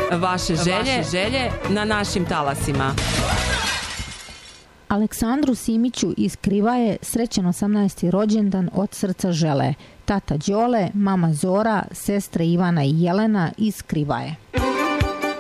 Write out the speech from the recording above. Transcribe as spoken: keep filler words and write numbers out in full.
vaše želje, vaše želje na našim talasima. Aleksandru Simiću iz Krivaje srećan osamnaesti rođendan od srca žele tata Đole, mama Zora, sestre Ivana i Jelena iz Krivaje.